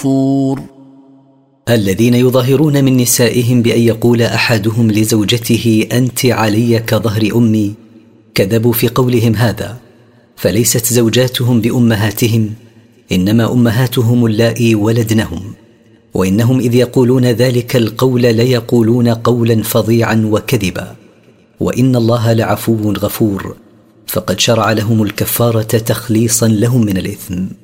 غفور. الذين يظاهرون من نسائهم بأن يقول أحدهم لزوجته أنت علي كظهر أمي كذبوا في قولهم هذا، فليست زوجاتهم بأمهاتهم، إنما أمهاتهم اللائي ولدنهم، وإنهم إذ يقولون ذلك القول ليقولون قولا فظيعا وكذبا، وإن الله لعفو غفور، فقد شرع لهم الكفارة تخليصا لهم من الإثم.